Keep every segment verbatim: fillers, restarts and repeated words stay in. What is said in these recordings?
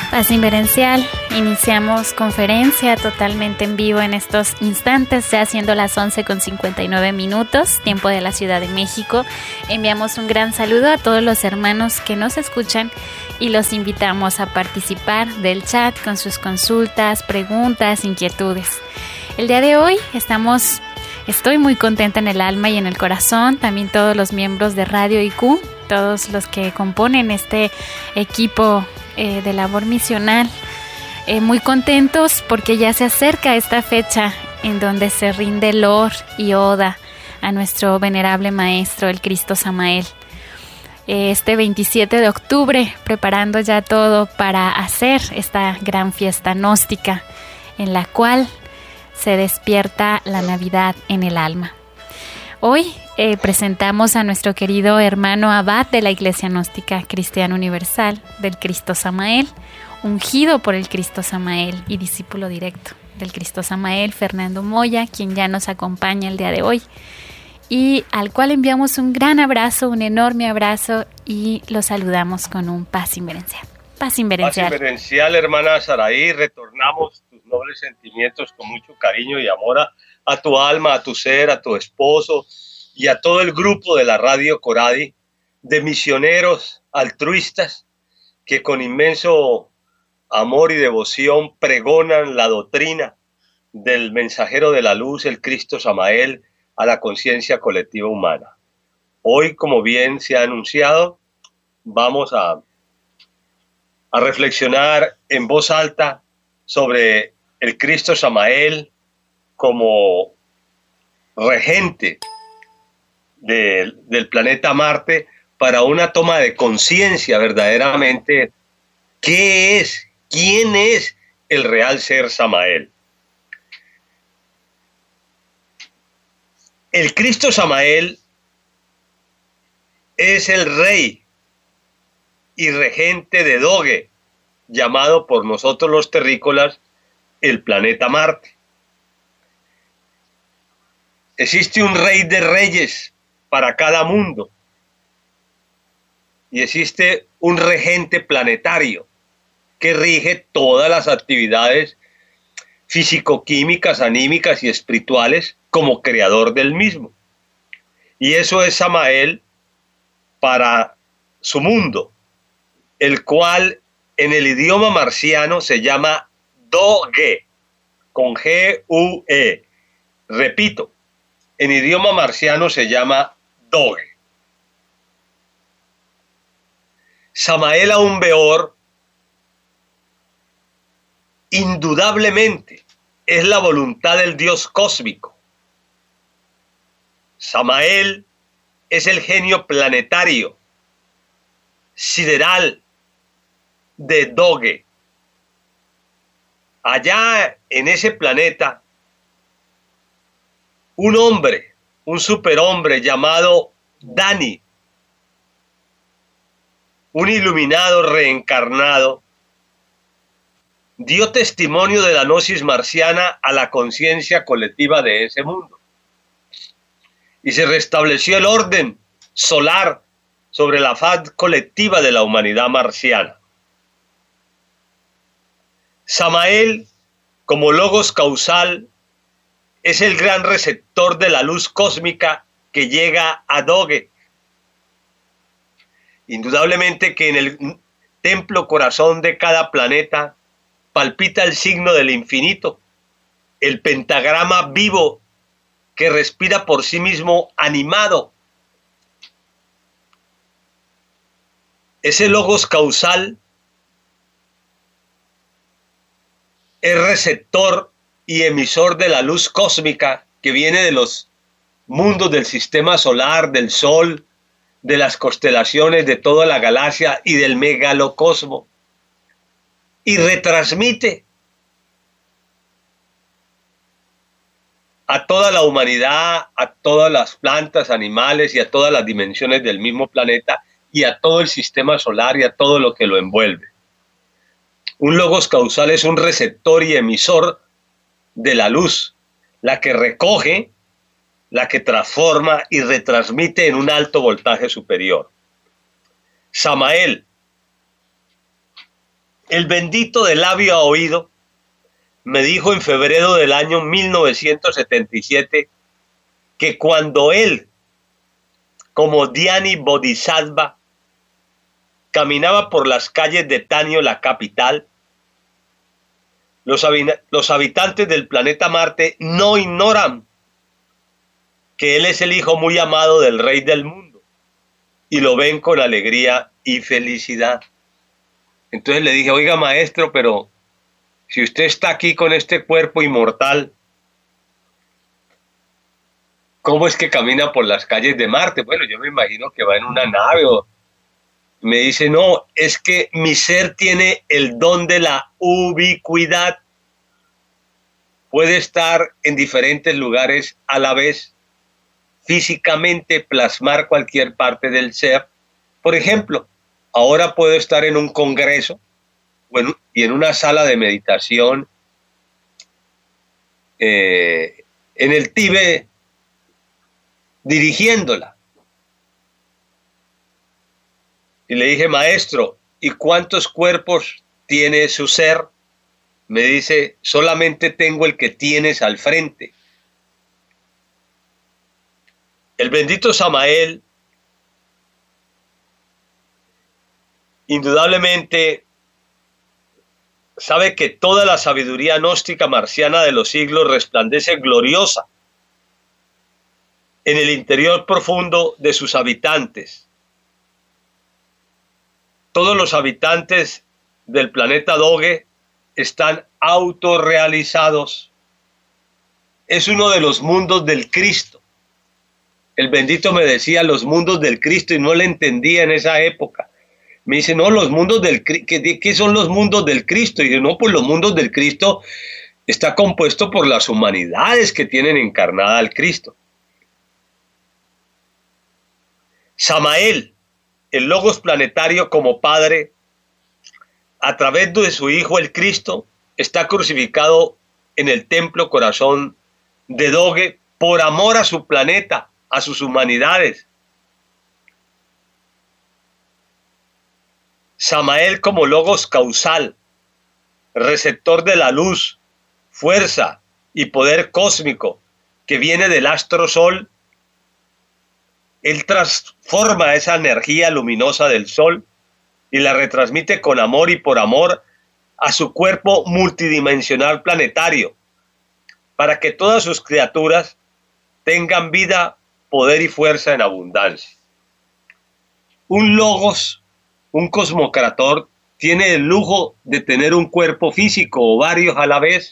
Paz Inverencial, iniciamos conferencia totalmente en vivo en estos instantes, ya siendo las once con cincuenta y nueve minutos, tiempo de la Ciudad de México. Enviamos un gran saludo a todos los hermanos que nos escuchan y los invitamos a participar del chat con sus consultas, preguntas, inquietudes. El día de hoy estamos, estoy muy contenta en el alma y en el corazón, también todos los miembros de Radio I Q, todos los que componen este equipo Eh, de labor misional, eh, muy contentos porque ya se acerca esta fecha en donde se rinde lor y oda a nuestro venerable maestro, el Cristo Samael. Eh, este veintisiete de octubre, preparando ya todo para hacer esta gran fiesta gnóstica en la cual se despierta la Navidad en el alma. Hoy eh, presentamos a nuestro querido hermano abad de la Iglesia Gnóstica Cristiana Universal del Cristo Samael, ungido por el Cristo Samael y discípulo directo del Cristo Samael, Fernando Moya, quien ya nos acompaña el día de hoy y al cual enviamos un gran abrazo, un enorme abrazo y lo saludamos con un paz inverencial. Paz inverencial. Paz inverencial, hermana Saraí, retornamos tus nobles sentimientos con mucho cariño y amor a a tu alma, a tu ser, a tu esposo y a todo el grupo de la Radio Coradi, de misioneros altruistas que con inmenso amor y devoción pregonan la doctrina del mensajero de la luz, el Cristo Samael, a la conciencia colectiva humana. Hoy, como bien se ha anunciado, vamos a, a reflexionar en voz alta sobre el Cristo Samael, como regente de, del planeta Marte, para una toma de conciencia verdaderamente qué es, quién es el real ser Samael. El Cristo Samael es el rey y regente de Doge, llamado por nosotros los terrícolas el planeta Marte. Existe un rey de reyes para cada mundo y existe un regente planetario que rige todas las actividades físico-químicas, anímicas y espirituales como creador del mismo. Y eso es Samael para su mundo, el cual en el idioma marciano se llama Doge, con G U E. Repito, en idioma marciano se llama Doge. Samael Aun Beor, indudablemente, es la voluntad del Dios cósmico. Samael es el genio planetario, sideral de Doge. Allá en ese planeta, un hombre, un superhombre llamado Dani, un iluminado reencarnado, dio testimonio de la gnosis marciana a la conciencia colectiva de ese mundo. Y se restableció el orden solar sobre la faz colectiva de la humanidad marciana. Samael, como logos causal, es el gran receptor de la luz cósmica que llega a Doge. Indudablemente que en el templo corazón de cada planeta palpita el signo del infinito, el pentagrama vivo que respira por sí mismo animado. Ese logos causal es receptor y emisor de la luz cósmica que viene de los mundos del sistema solar, del Sol, de las constelaciones, de toda la galaxia y del megalocosmo, y retransmite a toda la humanidad, a todas las plantas, animales y a todas las dimensiones del mismo planeta y a todo el sistema solar y a todo lo que lo envuelve. Un logos causal es un receptor y emisor de la luz, la que recoge, la que transforma y retransmite en un alto voltaje superior. Samael El bendito de labio a oído me dijo en febrero del año mil novecientos setenta y siete que cuando él, como Dhyani Bodhisattva, caminaba por las calles de Tanio, la capital, los, los habitantes del planeta Marte no ignoran que él es el hijo muy amado del rey del mundo y lo ven con alegría y felicidad. Entonces le dije, oiga maestro, pero si usted está aquí con este cuerpo inmortal, ¿cómo es que camina por las calles de Marte? Bueno, yo me imagino que va en una nave. O... Me dice, no, es que mi ser tiene el don de la ubicuidad. Puede estar en diferentes lugares a la vez, físicamente plasmar cualquier parte del ser. Por ejemplo, ahora puedo estar en un congreso bueno, y en una sala de meditación eh, en el Tíbet, dirigiéndola. Y le dije, maestro, ¿y cuántos cuerpos tiene su ser? Me dice, solamente tengo el que tienes al frente. El bendito Samael, indudablemente, sabe que toda la sabiduría gnóstica marciana de los siglos resplandece gloriosa en el interior profundo de sus habitantes. Todos los habitantes del planeta Doge están autorrealizados. Es uno de los mundos del Cristo. El bendito me decía los mundos del Cristo y no le entendía en esa época. Me dice, no, los mundos del Cristo, ¿qué, ¿qué son los mundos del Cristo? Y yo, no, pues los mundos del Cristo está compuesto por las humanidades que tienen encarnada al Cristo. Samael, el Logos planetario como Padre, a través de su Hijo el Cristo, está crucificado en el templo corazón de Doge por amor a su planeta, a sus humanidades. Samael como Logos causal, receptor de la luz, fuerza y poder cósmico que viene del astro Sol. Él transforma esa energía luminosa del Sol y la retransmite con amor y por amor a su cuerpo multidimensional planetario, para que todas sus criaturas tengan vida, poder y fuerza en abundancia. Un Logos, un cosmocrator, tiene el lujo de tener un cuerpo físico o varios a la vez,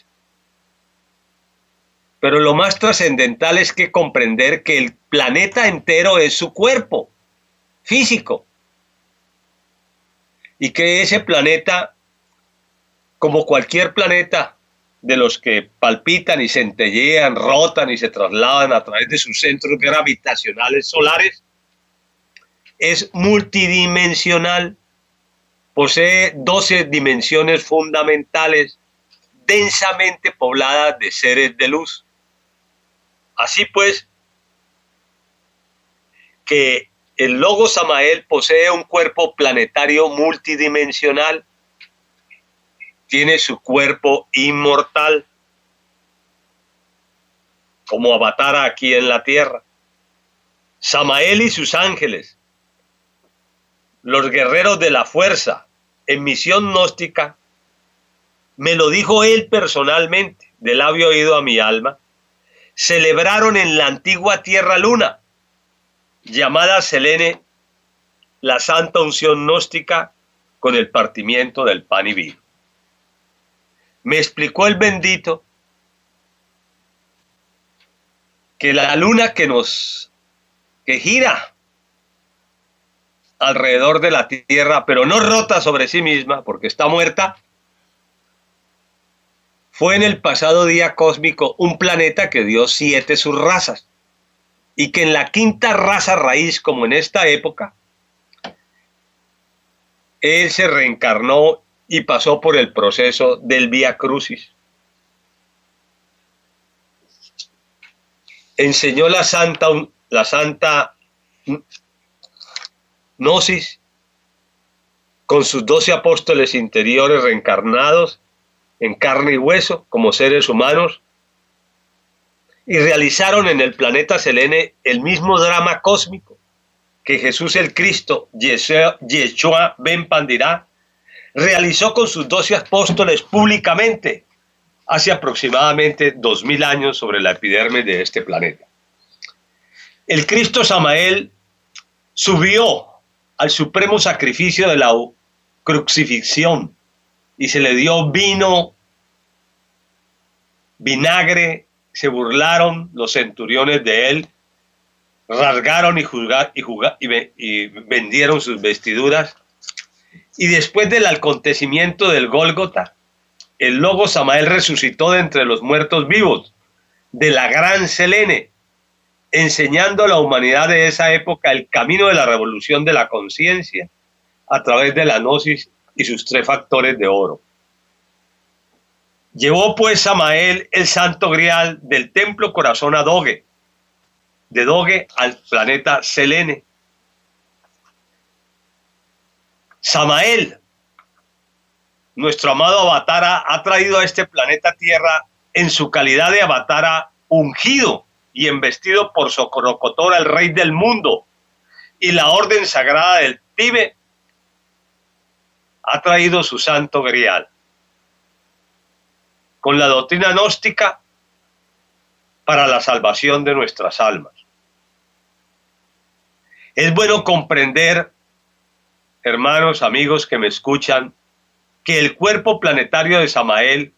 pero lo más trascendental es que comprender que el planeta entero es su cuerpo físico y que ese planeta, como cualquier planeta de los que palpitan y centellean, rotan y se trasladan a través de sus centros gravitacionales solares, es multidimensional, posee doce dimensiones fundamentales densamente pobladas de seres de luz. Así pues, que el Logos Samael posee un cuerpo planetario multidimensional, tiene su cuerpo inmortal, como Avatar aquí en la tierra. Samael y sus ángeles, los guerreros de la fuerza, en misión gnóstica, me lo dijo él personalmente, de labio oído a mi alma, celebraron en la antigua Tierra Luna, llamada Selene, la santa unción gnóstica con el partimiento del pan y vino. Me explicó el bendito que la luna que nos que gira alrededor de la Tierra, pero no rota sobre sí misma porque está muerta, fue en el pasado día cósmico un planeta que dio siete subrazas y que en la quinta raza raíz, como en esta época, él se reencarnó y pasó por el proceso del Vía Crucis. Enseñó la santa, la santa gnosis con sus doce apóstoles interiores reencarnados en carne y hueso como seres humanos, y realizaron en el planeta Selene el mismo drama cósmico que Jesús el Cristo, Yeshua ben Pandirá, realizó con sus doce apóstoles públicamente hace aproximadamente dos mil años sobre la epidermis de este planeta. El Cristo Samael subió al supremo sacrificio de la crucifixión y se le dio vino, vinagre, se burlaron los centuriones de él, rasgaron y, juzgar, y, jugar, y, y vendieron sus vestiduras. Y después del acontecimiento del Gólgota, el Logo Samael resucitó de entre los muertos vivos de la gran Selene, enseñando a la humanidad de esa época el camino de la revolución de la conciencia a través de la gnosis y sus tres factores de oro. Llevó pues Samael el santo grial del templo corazón a Doge, de Doge al planeta Selene. Samael, nuestro amado Avatara, ha traído a este planeta Tierra en su calidad de Avatara ungido y embestido por Sorocotora, el rey del mundo, y la orden sagrada del Tíbet ha traído su santo grial con la doctrina gnóstica para la salvación de nuestras almas. Es bueno comprender, hermanos, amigos que me escuchan, que el cuerpo planetario de Samael,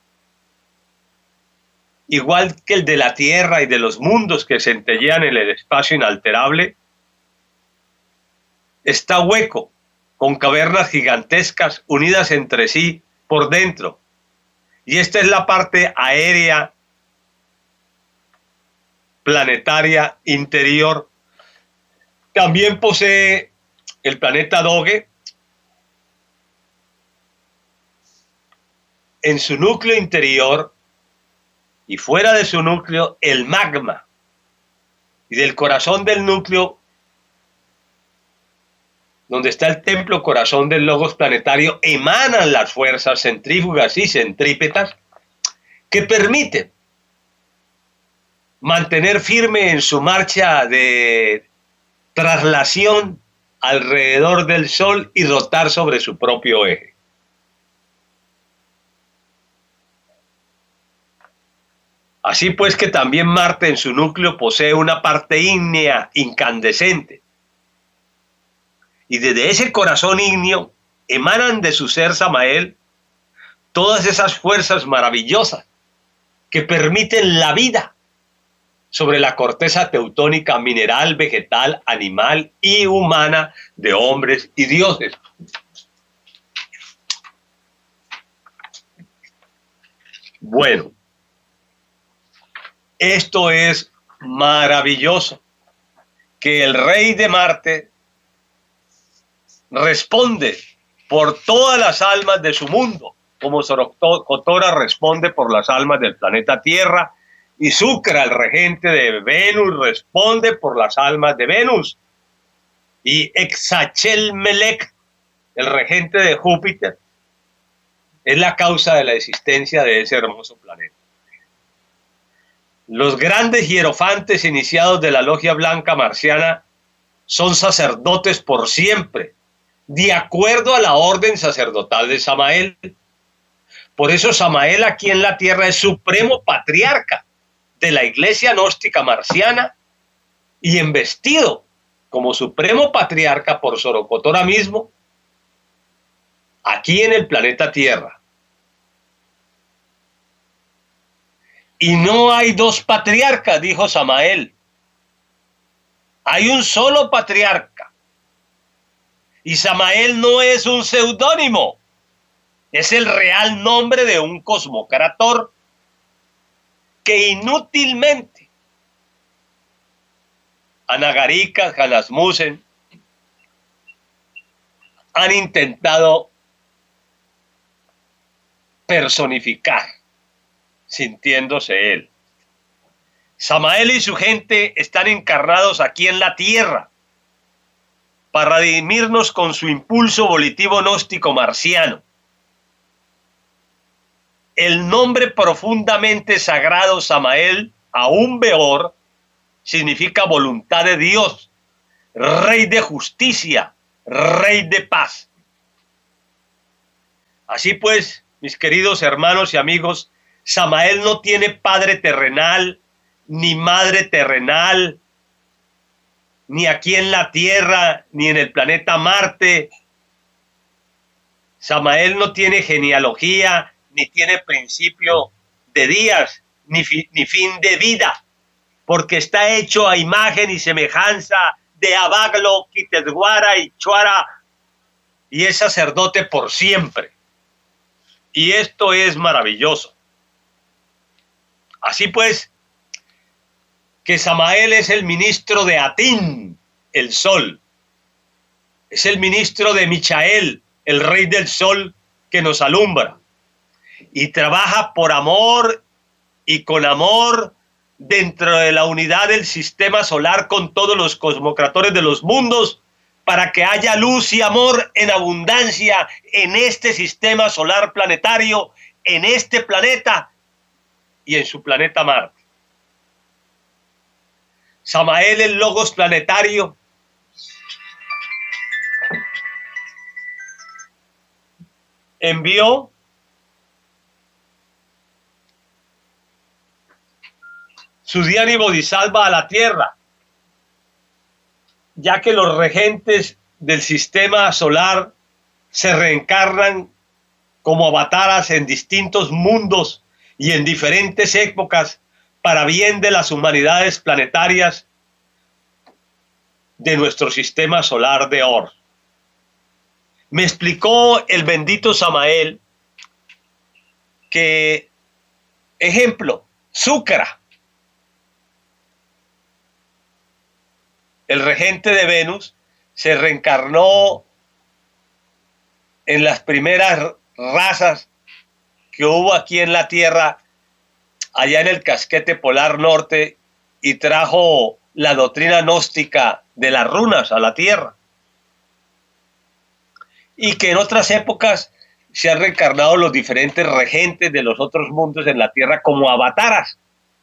igual que el de la Tierra y de los mundos que centellean en el espacio inalterable, está hueco, con cavernas gigantescas unidas entre sí por dentro. Y esta es la parte aérea planetaria interior. También posee el planeta Doge en su núcleo interior y fuera de su núcleo el magma, y del corazón del núcleo, donde está el templo corazón del logos planetario, emanan las fuerzas centrífugas y centrípetas que permiten mantener firme en su marcha de traslación alrededor del Sol y rotar sobre su propio eje. Así pues que también Marte en su núcleo posee una parte ígnea incandescente. Y desde ese corazón ígneo emanan de su ser Samael todas esas fuerzas maravillosas que permiten la vida sobre la corteza teutónica mineral, vegetal, animal y humana de hombres y dioses. Bueno, esto es maravilloso, que el rey de Marte responde por todas las almas de su mundo, como Sorocotora responde por las almas del planeta Tierra, y Sucra, el regente de Venus, responde por las almas de Venus, y Exachel-Melech, el regente de Júpiter, es la causa de la existencia de ese hermoso planeta. Los grandes hierofantes iniciados de la logia blanca marciana son sacerdotes por siempre, de acuerdo a la orden sacerdotal de Samael. Por eso Samael aquí en la tierra es supremo patriarca de la iglesia gnóstica marciana y embestido como supremo patriarca por Sorocotora mismo aquí en el planeta Tierra. Y no hay dos patriarcas, dijo Samael. Hay un solo patriarca. Y Samael no es un seudónimo, es el real nombre de un cosmocrator que inútilmente Anagarika, Hanasmussen han intentado personificar, sintiéndose él. Samael y su gente están encarnados aquí en la tierra para redimirnos con su impulso volitivo gnóstico marciano. El nombre profundamente sagrado Samael, aún Beor, significa voluntad de Dios, Rey de justicia, Rey de paz. Así pues, mis queridos hermanos y amigos, Samael no tiene padre terrenal, ni madre terrenal, ni aquí en la Tierra, ni en el planeta Marte. Samael no tiene genealogía, ni tiene principio de días, ni, fi, ni fin de vida, porque está hecho a imagen y semejanza de Abaglo, Quitedguara y Chuara, y es sacerdote por siempre. Y esto es maravilloso. Así pues, que Samael es el ministro de Atín, el sol. Es el ministro de Michael, el rey del sol que nos alumbra. Y trabaja por amor y con amor dentro de la unidad del sistema solar con todos los cosmocratores de los mundos para que haya luz y amor en abundancia en este sistema solar planetario, en este planeta y en su planeta Marte. Samael, el logos planetario, envió su Dhyani Bodhisattva a la Tierra, ya que los regentes del sistema solar se reencarnan como avataras en distintos mundos y en diferentes épocas para bien de las humanidades planetarias de nuestro sistema solar de Or. Me explicó el bendito Samael que, ejemplo, Súcara, el regente de Venus, se reencarnó en las primeras razas que hubo aquí en la Tierra, allá en el casquete polar norte, y trajo la doctrina gnóstica de las runas a la Tierra. Y que en otras épocas se han reencarnado los diferentes regentes de los otros mundos en la Tierra como avataras.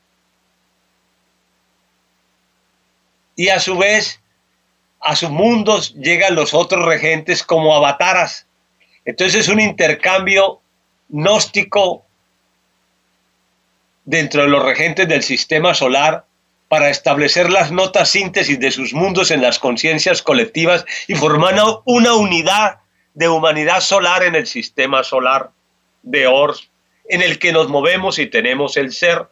Y a su vez, a sus mundos llegan los otros regentes como avataras. Entonces es un intercambio gnóstico dentro de los regentes del sistema solar para establecer las notas síntesis de sus mundos en las conciencias colectivas y formar una unidad de humanidad solar en el sistema solar de Or, en el que nos movemos y tenemos el ser.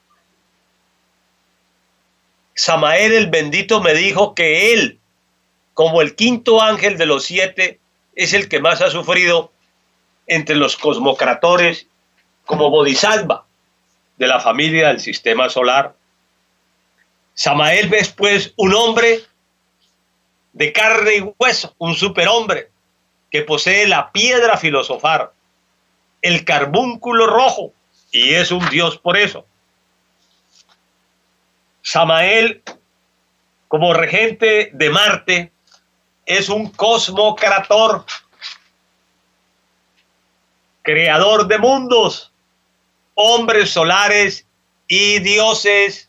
Samael el bendito me dijo que él, como el quinto ángel de los siete, es el que más ha sufrido entre los cosmocratores como bodhisattva de la familia del sistema solar. Samael es pues un hombre de carne y hueso, un superhombre que posee la piedra filosofar, el carbúnculo rojo, y es un dios por eso. Samael, como regente de Marte, es un cosmocrator, creador de mundos, hombres solares y dioses.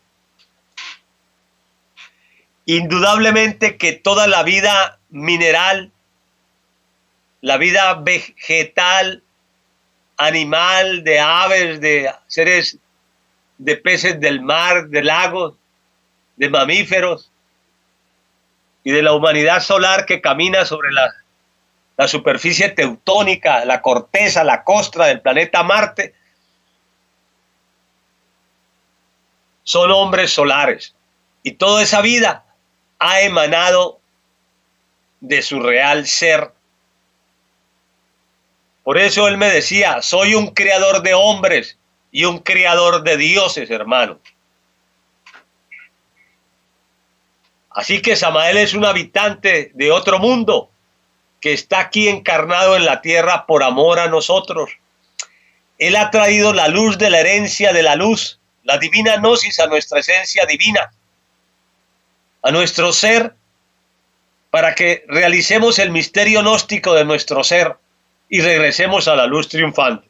Indudablemente que toda la vida mineral, la vida vegetal, animal, de aves, de seres, de peces del mar, de lagos, de mamíferos y de la humanidad solar que camina sobre la, la superficie teutónica, la corteza, la costra del planeta Marte, son hombres solares. Y toda esa vida ha emanado de su real ser. Por eso él me decía, soy un creador de hombres y un creador de dioses, hermano. Así que Samael es un habitante de otro mundo que está aquí encarnado en la tierra por amor a nosotros. Él ha traído la luz de la herencia de la luz, la divina gnosis a nuestra esencia divina, a nuestro ser, para que realicemos el misterio gnóstico de nuestro ser y regresemos a la luz triunfante.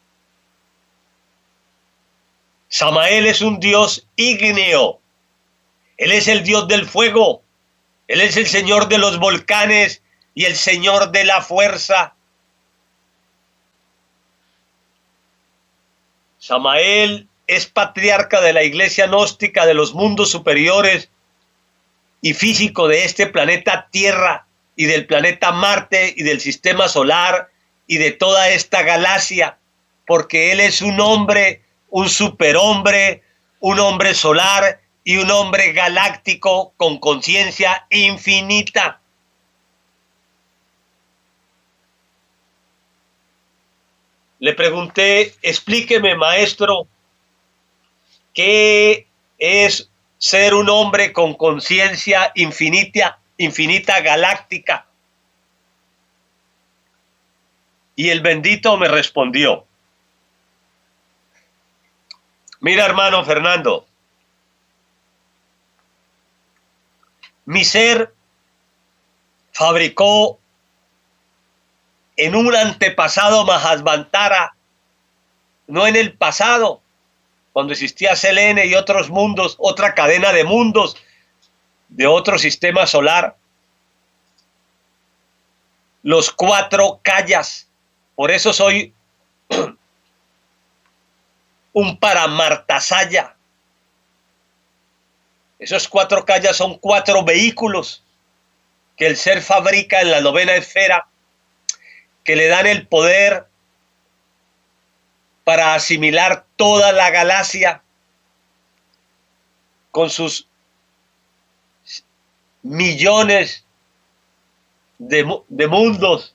Samael es un dios ígneo. Él es el dios del fuego. Él es el señor de los volcanes y el señor de la fuerza. Samael es patriarca de la iglesia gnóstica de los mundos superiores y físico de este planeta Tierra y del planeta Marte y del sistema solar y de toda esta galaxia, porque él es un hombre, un superhombre, un hombre solar y un hombre galáctico con conciencia infinita. Le pregunté, explíqueme, maestro, ¿qué es ser un hombre con conciencia infinita, infinita galáctica? Y el bendito me respondió, mira, hermano Fernando, mi ser fabricó en un antepasado Mahasvantara, no en el pasado, cuando existía Selene y otros mundos, otra cadena de mundos de otro sistema solar, los cuatro kayas. Por eso soy un Paramartasaya. Esos cuatro kayas son cuatro vehículos que el ser fabrica en la novena esfera, que le dan el poder para asimilar toda la galaxia con sus millones de, de mundos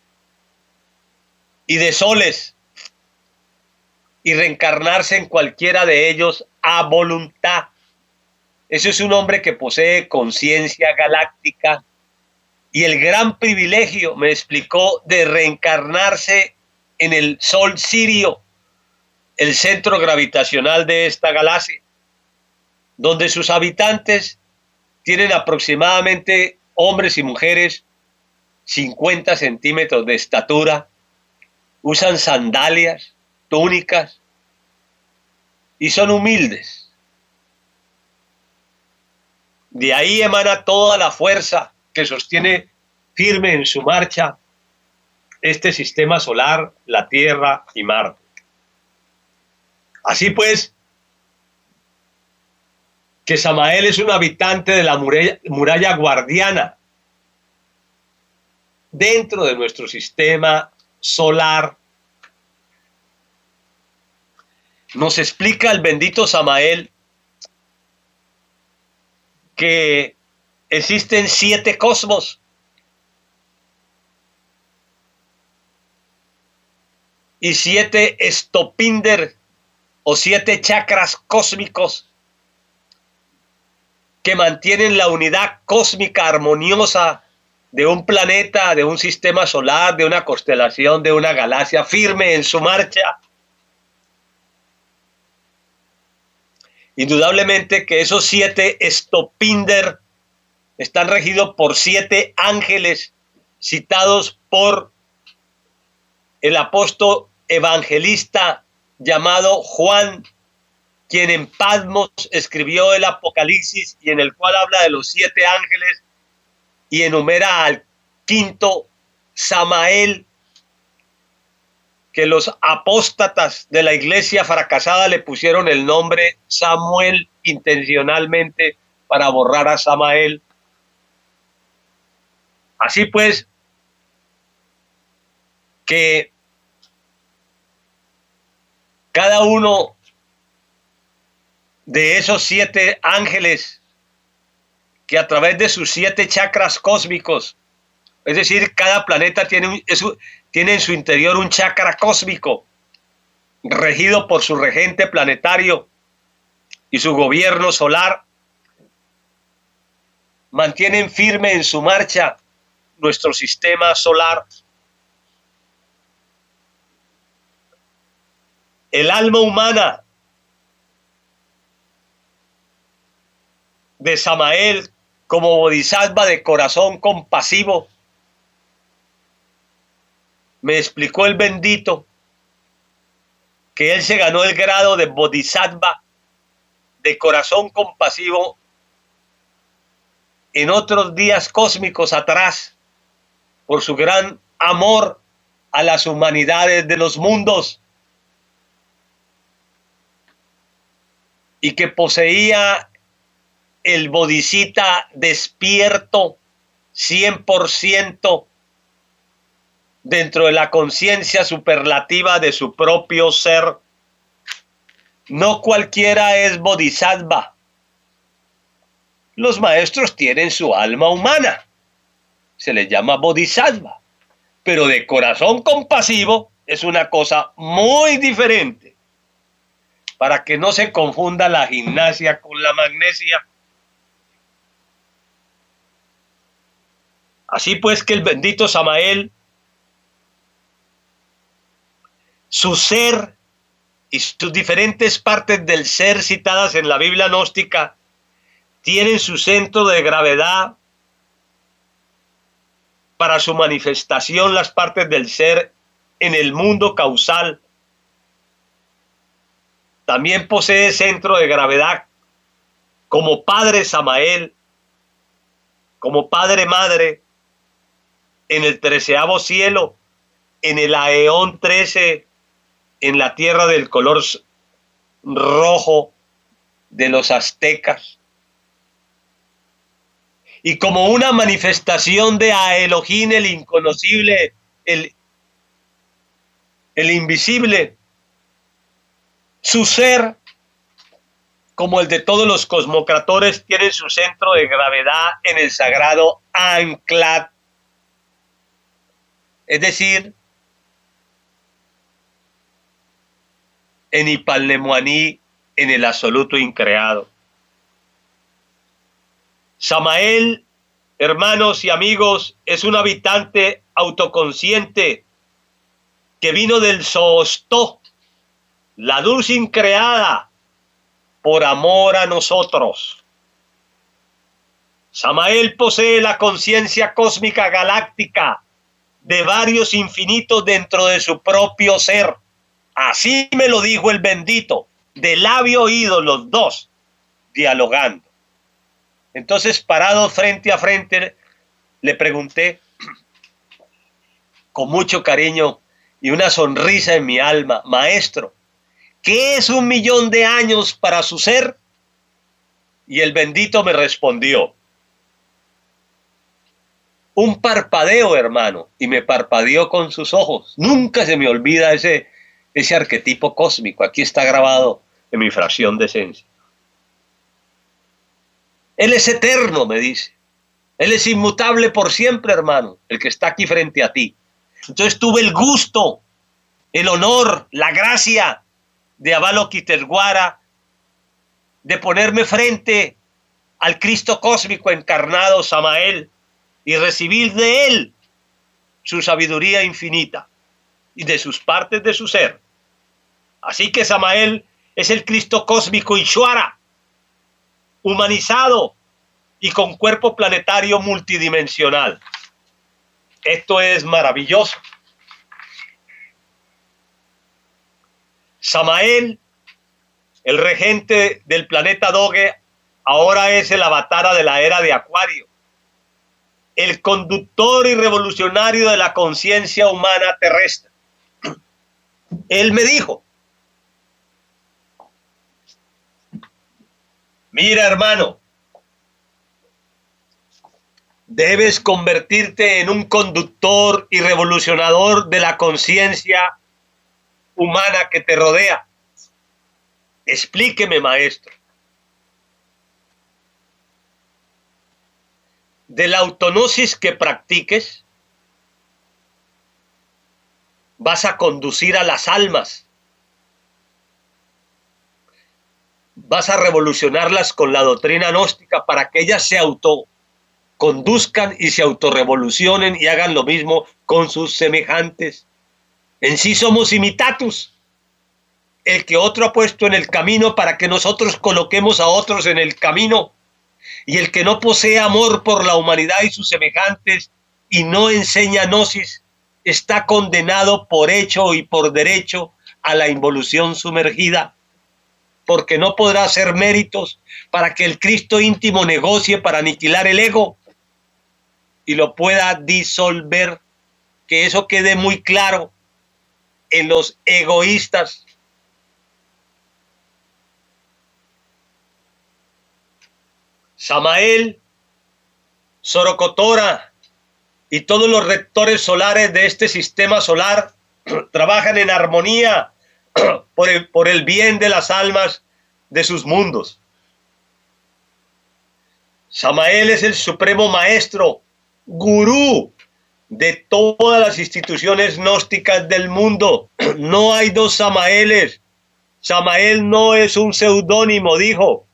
y de soles y reencarnarse en cualquiera de ellos a voluntad. Ese es un hombre que posee conciencia galáctica y el gran privilegio, me explicó, de reencarnarse en el Sol Sirio, el centro gravitacional de esta galaxia, donde sus habitantes tienen aproximadamente, hombres y mujeres, cincuenta centímetros de estatura, usan sandalias, túnicas y son humildes. De ahí emana toda la fuerza que sostiene firme en su marcha este sistema solar, la Tierra y Marte. Así pues, que Samael es un habitante de la muralla, muralla guardiana dentro de nuestro sistema solar. Nos explica el bendito Samael que existen siete cosmos y siete estopinder o siete chakras cósmicos que mantienen la unidad cósmica armoniosa de un planeta, de un sistema solar, de una constelación, de una galaxia firme en su marcha. Indudablemente que esos siete estopinder están regidos por siete ángeles citados por el apóstol evangelista llamado Juan, quien en Patmos escribió el Apocalipsis y en el cual habla de los siete ángeles y enumera al quinto, Samael, que los apóstatas de la iglesia fracasada le pusieron el nombre Samuel intencionalmente para borrar a Samael. Así pues, que cada uno de esos siete ángeles que a través de sus siete chakras cósmicos, es decir, cada planeta tiene, un, es, tiene en su interior un chakra cósmico regido por su regente planetario y su gobierno solar, mantienen firme en su marcha nuestro sistema solar. El alma humana de Samael como bodhisattva de corazón compasivo. Me explicó el bendito que él se ganó el grado de bodhisattva de corazón compasivo en otros días cósmicos atrás, por su gran amor a las humanidades de los mundos, y que poseía el bodhisattva despierto cien por ciento dentro de la conciencia superlativa de su propio ser. No cualquiera es bodhisattva. Los maestros tienen su alma humana, se les llama bodhisattva, pero de corazón compasivo es una cosa muy diferente, para que no se confunda la gimnasia con la magnesia. Así pues que el bendito Samael, su ser y sus diferentes partes del ser citadas en la Biblia gnóstica tienen su centro de gravedad para su manifestación, las partes del ser en el mundo causal. También posee centro de gravedad como Padre Samael, como Padre Madre, en el treceavo cielo, en el Aeón trece, en la tierra del color rojo de los aztecas. Y como una manifestación de a Elohim, el inconocible, el, el invisible, su ser, como el de todos los cosmocratores, tiene su centro de gravedad en el sagrado Anklat, es decir, en Ipalnemuaní, en el absoluto increado. Samael, hermanos y amigos, es un habitante autoconsciente que vino del Zoostó, la luz increada, por amor a nosotros. Samael posee la conciencia cósmica galáctica de varios infinitos dentro de su propio ser. Así me lo dijo el bendito, de labio oído los dos, dialogando. Entonces, parado frente a frente, le pregunté con mucho cariño y una sonrisa en mi alma: maestro, ¿qué es un millón de años para su ser? Y el bendito me respondió: un parpadeo, hermano. Y me parpadeó con sus ojos. Nunca se me olvida ese, ese arquetipo cósmico. Aquí está grabado en mi fracción de esencia. Él es eterno, me dice. Él es inmutable por siempre, hermano, el que está aquí frente a ti. Entonces tuve el gusto, el honor, la gracia de Avalokitesvara, de ponerme frente al Cristo cósmico encarnado, Samael, y recibir de él su sabiduría infinita y de sus partes de su ser. Así que Samael es el Cristo cósmico Ishvara, humanizado y con cuerpo planetario multidimensional. Esto es maravilloso. Samael, el regente del planeta Doge, ahora es el avatar de la era de Acuario, el conductor y revolucionario de la conciencia humana terrestre. Él me dijo: mira, hermano, debes convertirte en un conductor y revolucionador de la conciencia humana que te rodea. Explíqueme, maestro. De la autognosis que practiques, vas a conducir a las almas. Vas a revolucionarlas con la doctrina gnóstica para que ellas se autoconduzcan y se autorrevolucionen y hagan lo mismo con sus semejantes. En sí somos imitatus, el que otro ha puesto en el camino para que nosotros coloquemos a otros en el camino. Y el que no posee amor por la humanidad y sus semejantes y no enseña gnosis, está condenado por hecho y por derecho a la involución sumergida, porque no podrá hacer méritos para que el Cristo íntimo negocie para aniquilar el ego y lo pueda disolver. Que eso quede muy claro en los egoístas. Samael, Sorocotora y todos los rectores solares de este sistema solar trabajan en armonía por el, por el bien de las almas de sus mundos. Samael es el supremo maestro, gurú de todas las instituciones gnósticas del mundo. No hay dos Samaeles. Samael no es un seudónimo, dijo.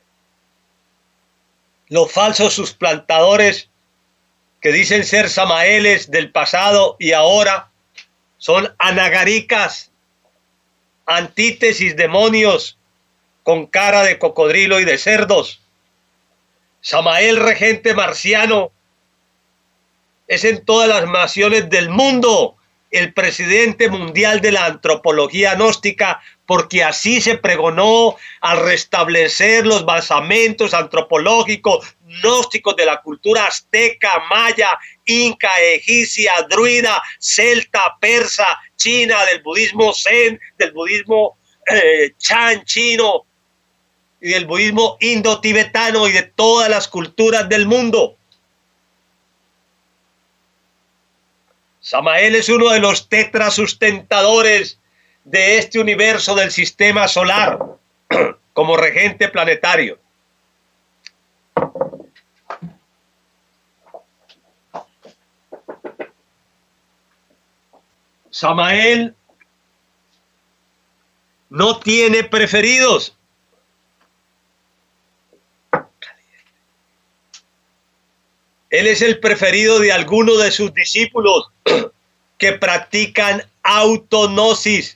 Los falsos suplantadores que dicen ser Samaeles del pasado y ahora son anagaricas, antítesis, demonios con cara de cocodrilo y de cerdos. Samael regente marciano es en todas las naciones del mundo el presidente mundial de la antropología gnóstica, porque así se pregonó al restablecer los basamentos antropológicos gnósticos de la cultura azteca, maya, inca, egipcia, druida, celta, persa, china, del budismo zen, del budismo eh, chan chino y del budismo indo-tibetano y de todas las culturas del mundo. Samael es uno de los tetrasustentadores de este universo del sistema solar como regente planetario. Samael no tiene preferidos. Él es el preferido de algunos de sus discípulos que practican autognosis.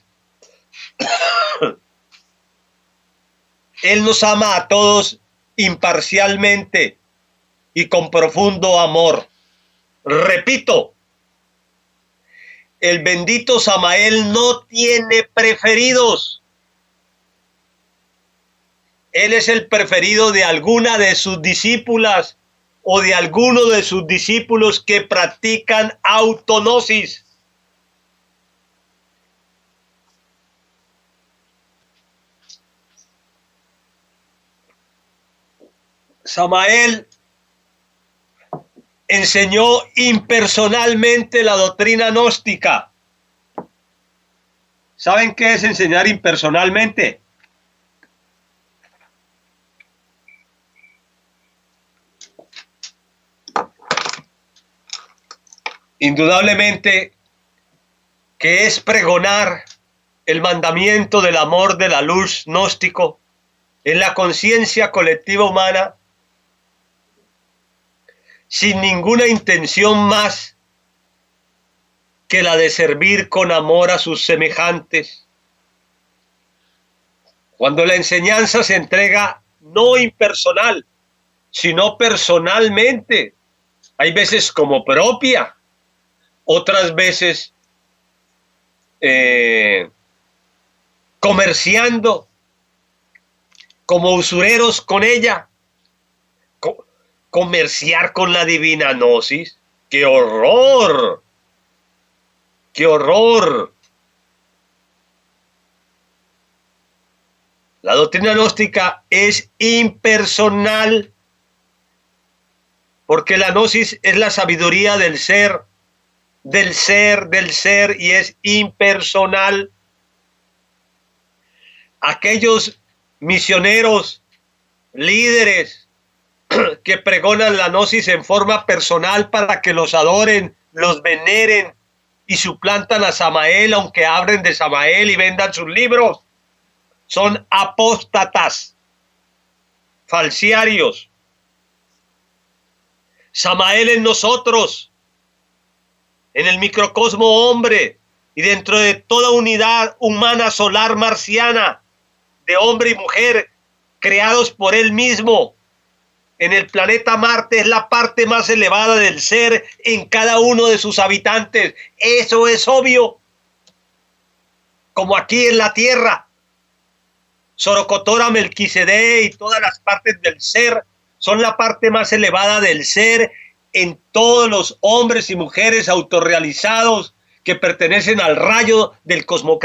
Él nos ama a todos imparcialmente y con profundo amor. Repito, el bendito Samael no tiene preferidos. Él es el preferido de alguna de sus discípulas o de alguno de sus discípulos que practican autognosis. Samael enseñó impersonalmente la doctrina gnóstica. ¿Saben qué es enseñar impersonalmente? Indudablemente que es pregonar el mandamiento del amor de la luz gnóstico en la conciencia colectiva humana sin ninguna intención más que la de servir con amor a sus semejantes. Cuando la enseñanza se entrega no impersonal, sino personalmente, hay veces como propia, otras veces eh, comerciando como usureros con ella. Co- comerciar con la divina gnosis. ¡Qué horror! ¡Qué horror! La doctrina gnóstica es impersonal porque la gnosis es la sabiduría del ser, del ser, del ser, y es impersonal. Aquellos misioneros, líderes que pregonan la gnosis en forma personal para que los adoren, los veneren y suplantan a Samael, aunque hablen de Samael y vendan sus libros, son apóstatas, falsiarios. Samael en nosotros, en el microcosmo hombre y dentro de toda unidad humana solar marciana, de hombre y mujer, creados por él mismo, en el planeta Marte es la parte más elevada del ser en cada uno de sus habitantes. Eso es obvio. Como aquí en la Tierra, Sorocotora, Melquisedec y todas las partes del ser son la parte más elevada del ser en todos los hombres y mujeres autorrealizados que pertenecen al rayo del cosmocráneo.